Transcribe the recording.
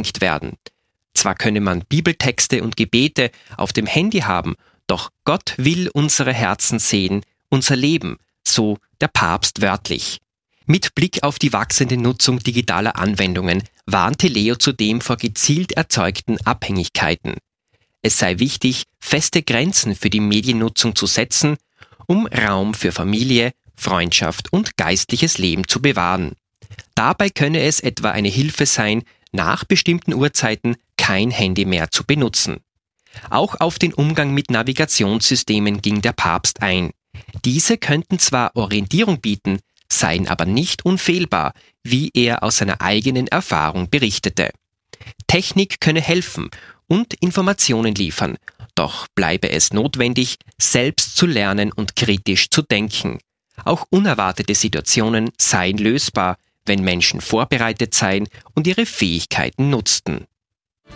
gelenkt werden. Zwar könne man Bibeltexte und Gebete auf dem Handy haben, doch Gott will unsere Herzen sehen, unser Leben, so der Papst wörtlich. Mit Blick auf die wachsende Nutzung digitaler Anwendungen warnte Leo zudem vor gezielt erzeugten Abhängigkeiten. Es sei wichtig, feste Grenzen für die Mediennutzung zu setzen, um Raum für Familie, Freundschaft und geistliches Leben zu bewahren. Dabei könne es etwa eine Hilfe sein, nach bestimmten Uhrzeiten kein Handy mehr zu benutzen. Auch auf den Umgang mit Navigationssystemen ging der Papst ein. Diese könnten zwar Orientierung bieten, seien aber nicht unfehlbar, wie er aus seiner eigenen Erfahrung berichtete. Technik könne helfen und Informationen liefern, doch bleibe es notwendig, selbst zu lernen und kritisch zu denken. Auch unerwartete Situationen seien lösbar, wenn Menschen vorbereitet seien und ihre Fähigkeiten nutzten.